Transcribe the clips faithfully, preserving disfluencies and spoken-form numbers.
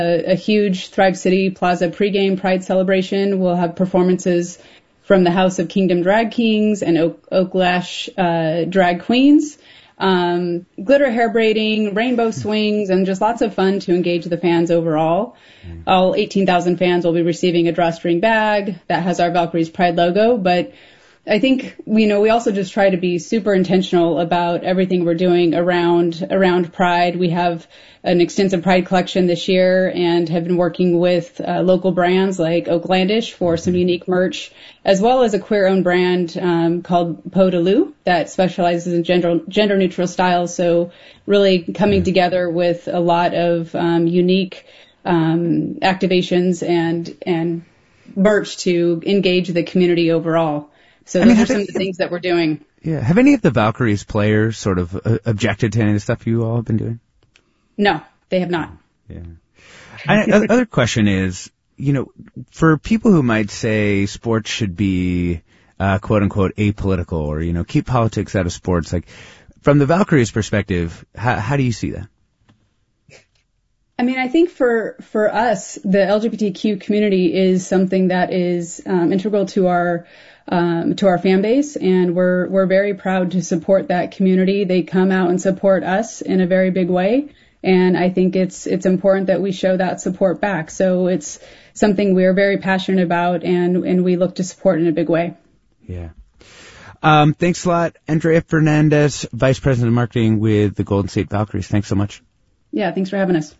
a, a huge Thrive City Plaza pregame Pride celebration. We'll have performances from the House of Kingdom Drag Kings and Oak, Oaklash uh, Drag Queens. Um, glitter hair braiding, rainbow swings, and just lots of fun to engage the fans overall. Mm. All eighteen thousand fans will be receiving a drawstring bag that has our Valkyries Pride logo, but I think, you know, we also just try to be super intentional about everything we're doing around around Pride. We have an extensive Pride collection this year and have been working with uh, local brands like Oaklandish for some unique merch, as well as a queer-owned brand um, called Peau de Loup that specializes in gender, gender-neutral styles. So really coming together with a lot of um, unique um, activations and and merch to engage the community overall. So those I mean, are some of the things that we're doing. Yeah. Have any of the Valkyries players sort of uh, objected to any of the stuff you all have been doing? No, they have not. Yeah. I, other question is, you know, for people who might say sports should be, uh, quote unquote, apolitical or, you know, keep politics out of sports, like from the Valkyries perspective, how, how do you see that? I mean, I think for, for us, the L G B T Q community is something that is um, integral to our um, to our fan base, and we're we're very proud to support that community. They come out and support us in a very big way, and I think it's it's important that we show that support back. So it's something we're very passionate about, and and we look to support in a big way. Yeah. Um, thanks a lot, Andrea Fernandez, Vice President of Marketing with the Golden State Valkyries. Thanks so much. Yeah, thanks for having us.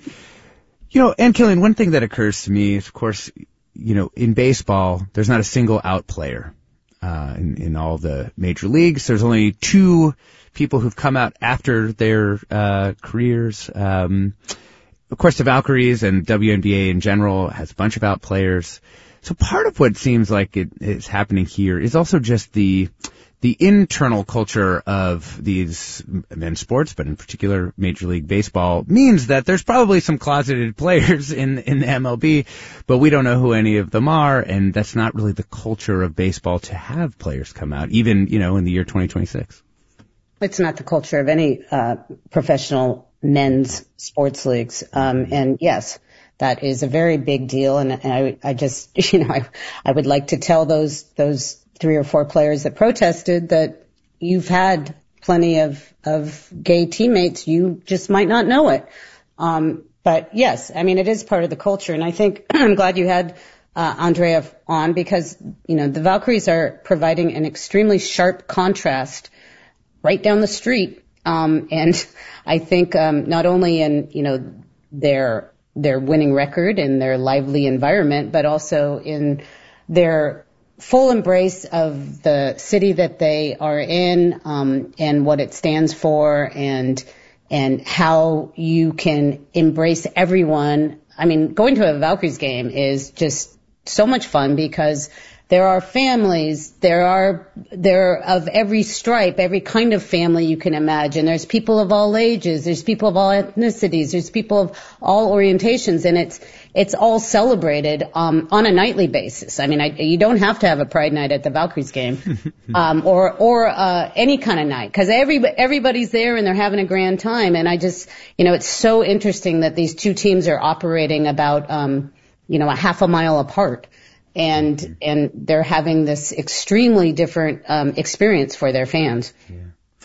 You know, Ann Killian, one thing that occurs to me is, of course, you know, in baseball, there's not a single out player uh, in, in all the major leagues. There's only two people who've come out after their uh, careers. Um, of course, the Valkyries and W N B A in general has a bunch of out players. So part of what seems like it is happening here is also just the the internal culture of these men's sports, but in particular Major League Baseball, means that there's probably some closeted players in, in the M L B, but we don't know who any of them are, and that's not really the culture of baseball to have players come out, even, you know, in the year twenty twenty-six. It's not the culture of any uh, professional men's sports leagues. Um, and yes, that is a very big deal, and, and I, I just, you know, I, I would like to tell those those three or four players that protested that you've had plenty of, of gay teammates. You just might not know it. Um, but yes, I mean, it is part of the culture. And I think I'm glad you had uh, Andrea on because, you know, the Valkyries are providing an extremely sharp contrast right down the street. Um, and I think um, not only in, you know, their their winning record and their lively environment, but also in their full embrace of the city that they are in, um, and what it stands for, and and how you can embrace everyone. I mean, going to a Valkyries game is just so much fun because there are families, there are there are of every stripe, every kind of family you can imagine. There's people of all ages, there's people of all ethnicities, there's people of all orientations, and it's it's all celebrated um, on a nightly basis. I mean, I, you don't have to have a Pride night at the Valkyries game, um, or or uh, any kind of night, because every everybody's there and they're having a grand time. And I just, you know, it's so interesting that these two teams are operating about, um, you know, a half a mile apart. And mm-hmm. and they're having this extremely different um, experience for their fans. Yeah.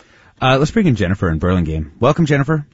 Uh, let's bring in Jennifer in Burlingame. Welcome, Jennifer.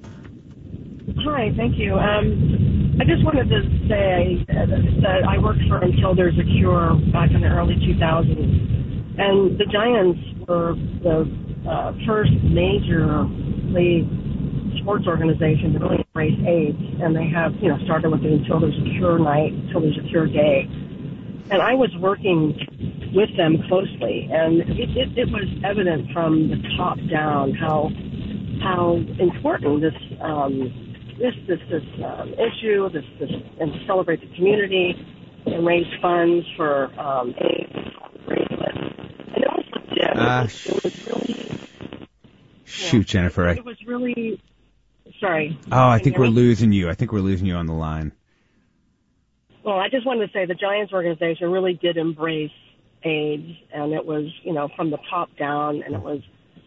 Hi, thank you. Um, I just wanted to say that I worked for Until There's a Cure back in the early two thousands, and the Giants were the uh, first major league sports organization to really embrace AIDS, and they have, you know, started with the Until There's a Cure night, Until There's a Cure day. And I was working with them closely, and it, it, it was evident from the top down how how important this um, this this this um, issue, this this and to celebrate the community and raise funds for um, AIDS. And it was legit. Uh, it was really shoot, yeah, Jennifer. It was really sorry. Oh, I think we're me? losing you. I think we're losing you on the line. Well, I just wanted to say the Giants organization really did embrace AIDS, and it was, you know, from the top down, and it was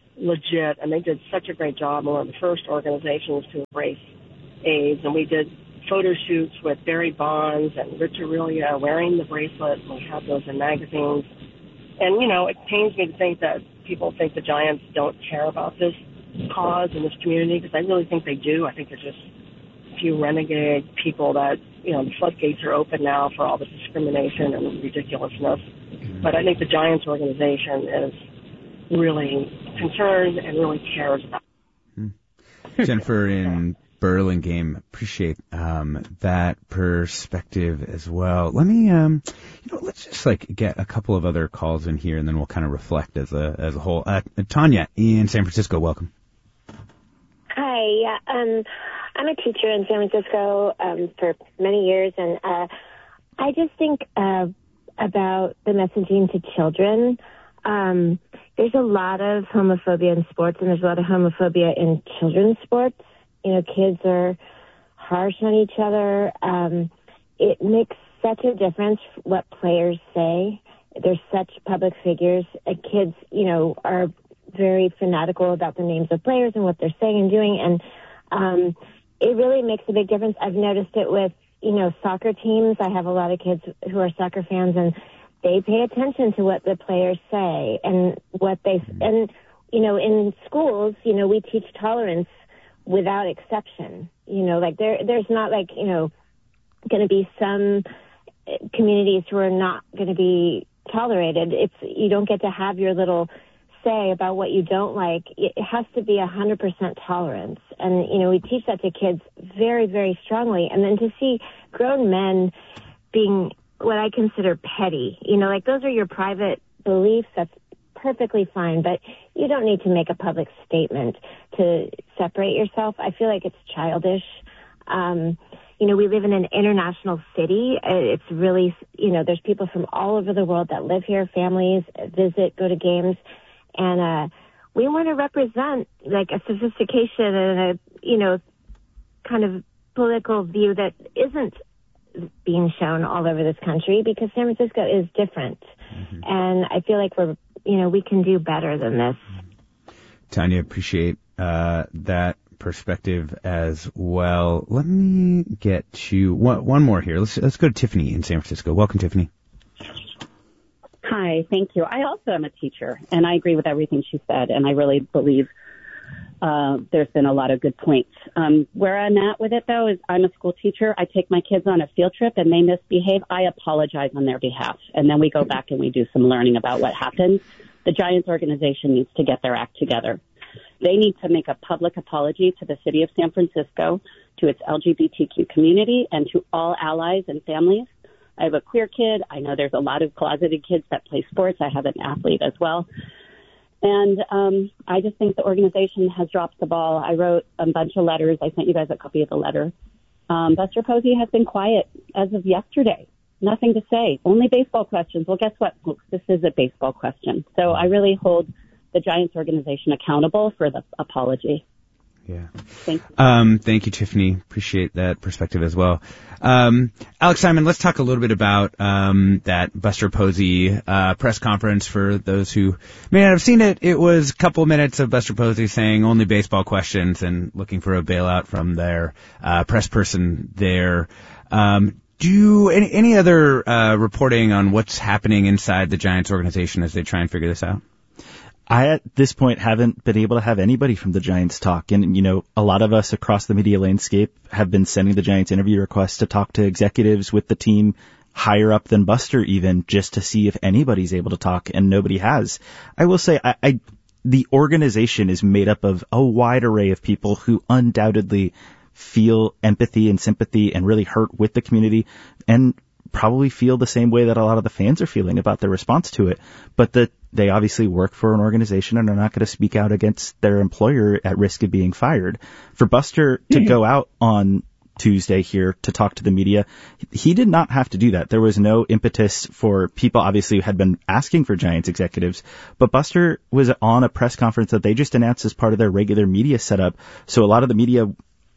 legit, and they did such a great job. One of the first organizations to embrace AIDS, and we did photo shoots with Barry Bonds and Rich Aurelia wearing the bracelet. We have those in magazines. And, you know, it pains me to think that people think the Giants don't care about this cause in this community, because I really think they do. I think they're just a few renegade people that, you know, the floodgates are open now for all the discrimination and ridiculousness. But I think the Giants organization is really concerned and really cares about it. Jennifer in Burlingame, appreciate um, that perspective as well. Let me, um, you know, let's just like get a couple of other calls in here, and then we'll kind of reflect as a as a whole. Uh, Tanya in San Francisco, welcome. Hi, yeah, um, I'm a teacher in San Francisco um, for many years, and uh, I just think uh, about the messaging to children. Um, there's a lot of homophobia in sports, and there's a lot of homophobia in children's sports. You know, kids are harsh on each other. Um, it makes such a difference what players say. They're such public figures. Uh, kids, you know, are very fanatical about the names of players and what they're saying and doing, and um, it really makes a big difference. I've noticed it with, you know, soccer teams. I have a lot of kids who are soccer fans, and they pay attention to what the players say and what they, and, you know, in schools, you know, we teach tolerance without exception. You know, like there, there's not like, you know, going to be some communities who are not going to be tolerated. It's, you don't get to have your little say about what you don't like. It has to be a hundred percent tolerance. And, you know, we teach that to kids very, very strongly. And then to see grown men being what I consider petty, you know, like those are your private beliefs. That's perfectly fine, but you don't need to make a public statement to separate yourself. I feel like it's childish. Um, you know, we live in an international city. It's really, you know, there's people from all over the world that live here, families visit, go to games, and uh, we want to represent like a sophistication and a, you know, kind of political view that isn't being shown all over this country, because San Francisco is different. Mm-hmm. And I feel like we're, you know, we can do better than this. Tanya, appreciate uh, that perspective as well. Let me get to one, one more here. Let's let's go to Tiffany in San Francisco. Welcome, Tiffany. Hi, thank you. I also am a teacher, and I agree with everything she said, and I really believe uh, there's been a lot of good points. Um, where I'm at with it, though, is I'm a school teacher. I take my kids on a field trip, and they misbehave. I apologize on their behalf, and then we go back and we do some learning about what happened. The Giants organization needs to get their act together. They need to make a public apology to the city of San Francisco, to its L G B T Q community, and to all allies and families. I have a queer kid. I know there's a lot of closeted kids that play sports. I have an athlete as well. And um, I just think the organization has dropped the ball. I wrote a bunch of letters. I sent you guys a copy of the letter. Um, Buster Posey has been quiet as of yesterday. Nothing to say. Only baseball questions. Well, guess what, folks? This is a baseball question. So I really hold the Giants organization accountable for the apology. Yeah. Thank you. Um, thank you, Tiffany. Appreciate that perspective as well. Um, Alex Simon, let's talk a little bit about um, that Buster Posey uh, press conference. For those who may not have seen it, it was a couple minutes of Buster Posey saying only baseball questions and looking for a bailout from their uh, press person there. Um, do you, any, any other uh, reporting on what's happening inside the Giants organization as they try and figure this out? I, at this point, haven't been able to have anybody from the Giants talk. And, you know, a lot of us across the media landscape have been sending the Giants interview requests to talk to executives with the team higher up than Buster even, just to see if anybody's able to talk, and nobody has. I will say, I, I the organization is made up of a wide array of people who undoubtedly feel empathy and sympathy and really hurt with the community, and probably feel the same way that a lot of the fans are feeling about their response to it. But the They obviously work for an organization and are not going to speak out against their employer at risk of being fired. For Buster to go out on Tuesday here to talk to the media, he did not have to do that. There was no impetus for people, obviously, who had been asking for Giants executives. But Buster was on a press conference that they just announced as part of their regular media setup. So a lot of the media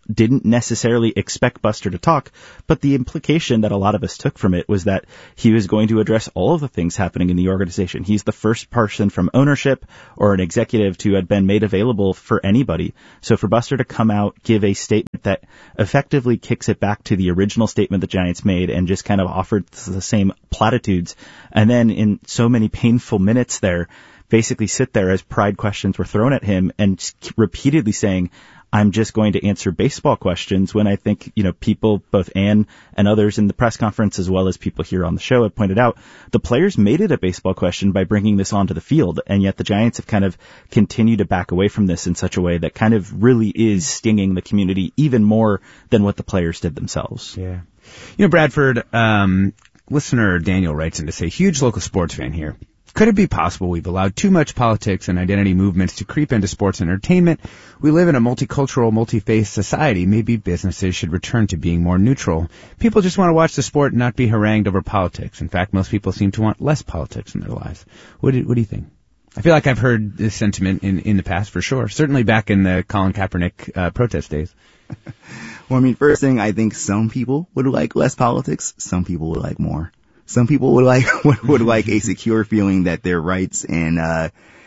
didn't necessarily expect Buster to talk, but the implication that a lot of us took from it was that he was going to address all of the things happening in the organization. He's the first person from ownership or an executive to have been made available for anybody. So for Buster to come out, give a statement that effectively kicks it back to the original statement the Giants made and just kind of offered the same platitudes, and then in so many painful minutes there, basically sit there as pride questions were thrown at him and repeatedly saying, I'm just going to answer baseball questions, when I think, you know, people, both Ann and others in the press conference, as well as people here on the show, have pointed out, the players made it a baseball question by bringing this onto the field, and yet the Giants have kind of continued to back away from this in such a way that kind of really is stinging the community even more than what the players did themselves. Yeah. You know, Bradford, um, listener Daniel writes in to say, huge local sports fan here. Could it be possible we've allowed too much politics and identity movements to creep into sports entertainment? We live in a multicultural, multi-faith society. Maybe businesses should return to being more neutral. People just want to watch the sport and not be harangued over politics. In fact, most people seem to want less politics in their lives. What do, what do you think? I feel like I've heard this sentiment in, in the past, for sure. Certainly back in the Colin Kaepernick uh, protest days. Well, I mean, first thing, I think some people would like less politics. Some people would like more. Some people would like would, would like a secure feeling that their rights and uh,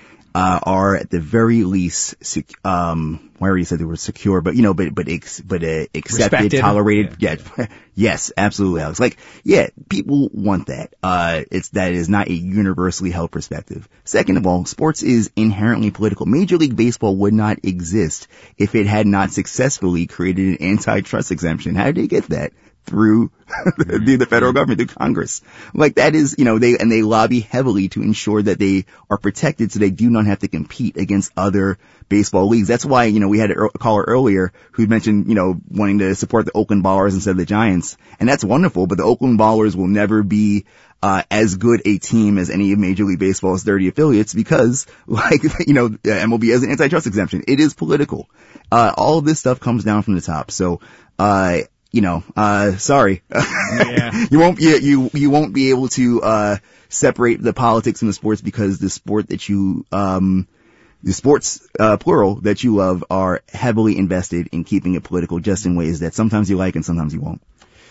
uh are at the very least sec- um I already said they were secure, but you know, but but ex- but uh, accepted, Respected. tolerated. Yeah. yeah, yes, absolutely, Alex. Like, yeah, people want that. Uh, it's that is not a universally held perspective. Second of all, sports is inherently political. Major League Baseball would not exist if it had not successfully created an antitrust exemption. How did they get that? Through the, the federal government, through Congress. Like, that is, you know, they, and they lobby heavily to ensure that they are protected so they do not have to compete against other baseball leagues. That's why, you know, we had a caller earlier who mentioned, you know, wanting to support the Oakland Ballers instead of the Giants. And that's wonderful, but the Oakland Ballers will never be, uh, as good a team as any of Major League Baseball's thirty affiliates because, like, you know, M L B has an antitrust exemption. It is political. Uh, all of this stuff comes down from the top. So, uh, You know, uh, sorry. Yeah. you won't, you, you, you won't be able to, uh, separate the politics and the sports because the sport that you, um, the sports, uh, plural that you love are heavily invested in keeping it political just in ways that sometimes you like and sometimes you won't.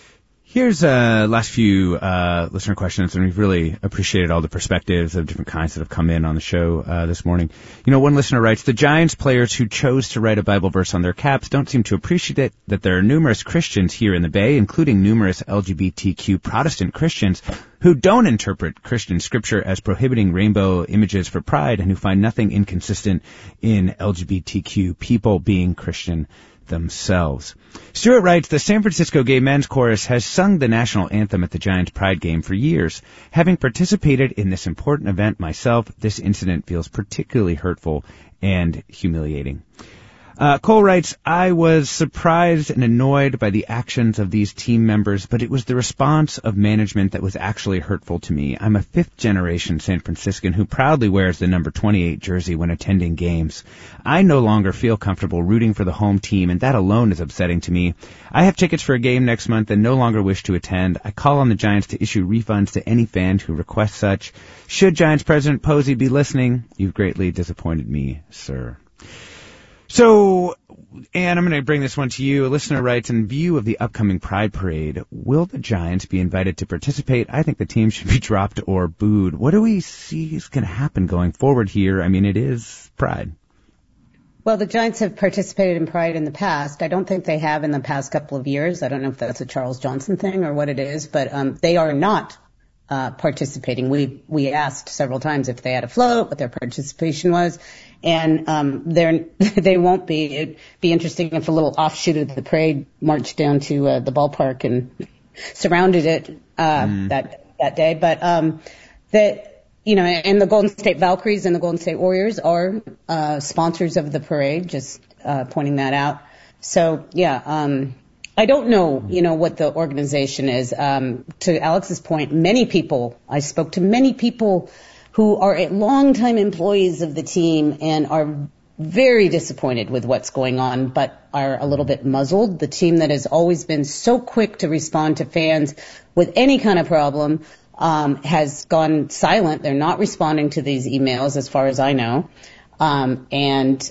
Here's uh last few uh listener questions, and we've really appreciated all the perspectives of different kinds that have come in on the show uh this morning. You know, one listener writes, the Giants players who chose to write a Bible verse on their caps don't seem to appreciate it, that there are numerous Christians here in the Bay, including numerous L G B T Q Protestant Christians, who don't interpret Christian scripture as prohibiting rainbow images for pride and who find nothing inconsistent in L G B T Q people being Christian themselves. Stuart writes, the San Francisco Gay Men's Chorus has sung the national anthem at the Giants Pride game for years. Having participated in this important event myself, this incident feels particularly hurtful and humiliating. Uh, Cole writes, I was surprised and annoyed by the actions of these team members, but it was the response of management that was actually hurtful to me. I'm a fifth-generation San Franciscan who proudly wears the number twenty-eight jersey when attending games. I no longer feel comfortable rooting for the home team, and that alone is upsetting to me. I have tickets for a game next month and no longer wish to attend. I call on the Giants to issue refunds to any fan who requests such. Should Giants President Posey be listening, you've greatly disappointed me, sir. So, Ann, I'm going to bring this one to you. A listener writes, in view of the upcoming Pride Parade, will the Giants be invited to participate? I think the team should be dropped or booed. What do we see is going to happen going forward here? I mean, it is Pride. Well, the Giants have participated in Pride in the past. I don't think they have in the past couple of years. I don't know if that's a Charles Johnson thing or what it is, but um, they are not uh, participating. We we asked several times if they had a float, what their participation was. And um, they're, they won't be. It'd be interesting if a little offshoot of the parade marched down to uh, the ballpark and surrounded it uh, mm. that that day. But um, that you know, and the Golden State Valkyries and the Golden State Warriors are uh, sponsors of the parade. Just uh, pointing that out. So yeah, um, I don't know, you know, what the organization is. Um, to Alex's point, many people. I spoke to many people who are longtime employees of the team and are very disappointed with what's going on, but are a little bit muzzled. The team that has always been so quick to respond to fans with any kind of problem um, has gone silent. They're not responding to these emails, as far as I know. Um, and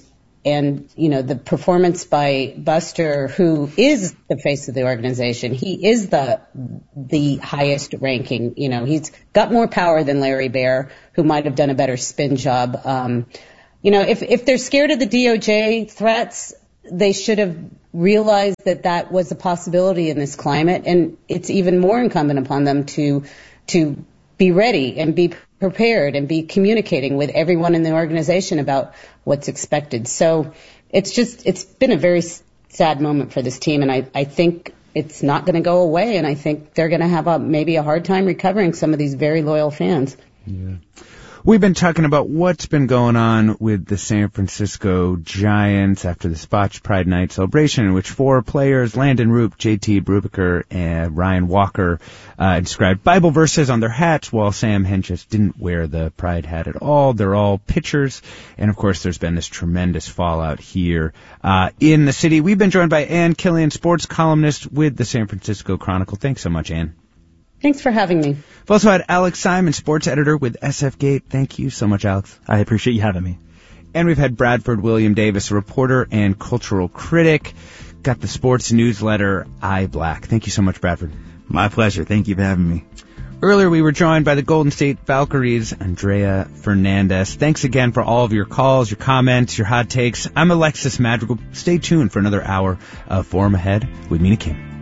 and, you know, the performance by Buster, who is the face of the organization, he is the the highest ranking. You know, he's got more power than Larry Baer, who might have done a better spin job. Um, you know, if if they're scared of the D O J threats, they should have realized that that was a possibility in this climate, and it's even more incumbent upon them to to be ready and be prepared and be communicating with everyone in the organization about what's expected. So it's just, it's been a very sad moment for this team, and I, I think it's not going to go away, and I think they're going to have a, maybe a hard time recovering some of these very loyal fans. Yeah. We've been talking about what's been going on with the San Francisco Giants after the botched Pride Night celebration, in which four players, Landon Roop, J T Brubaker, and Ryan Walker, uh, inscribed Bible verses on their hats, while Sam Hentges didn't wear the Pride hat at all. They're all pitchers, and of course there's been this tremendous fallout here uh, in the city. We've been joined by Ann Killian, sports columnist with the San Francisco Chronicle. Thanks so much, Ann. Thanks for having me. We've also had Alex Simon, sports editor with S F Gate. Thank you so much, Alex. I appreciate you having me. And we've had Bradford William Davis, a reporter and cultural critic. Got the sports newsletter Eye Black. Thank you so much, Bradford. My pleasure. Thank you for having me. Earlier, we were joined by the Golden State Valkyries, Andrea Fernandez. Thanks again for all of your calls, your comments, your hot takes. I'm Alexis Madrigal. Stay tuned for another hour of Forum Ahead with Mina Kim.